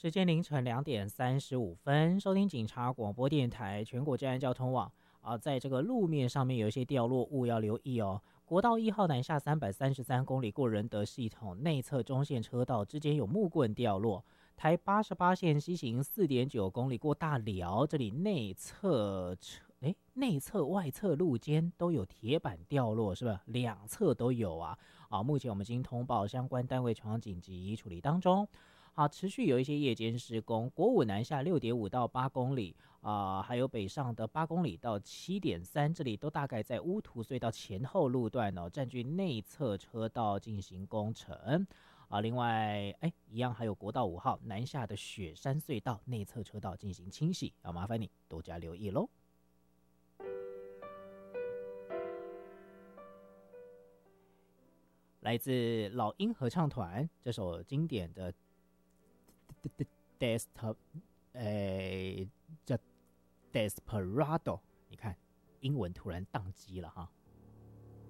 时间凌晨2点35分，收听警察广播电台全国治安交通网在这个路面上面有一些掉落物要留意哦。国道1号南下333公里过仁德系统内侧中线车道之间有木棍掉落，台88线西行4.9公里过大寮，这里内侧外侧路肩都有铁板掉落，是吧？两侧都有啊。目前我们已经通报相关单位前往紧急处理当中。好，持续有一些夜间施工，国五南下6.5到8公里还有北上的8公里到7.3，这里都大概在乌涂隧道前后路段占据内侧车道进行工程另外一样还有国道5号南下的雪山隧道内侧车道进行清洗麻烦你多加留意咯。来自老鹰合唱团这首经典的叫 Desperado， 你看英文突然宕机了哈。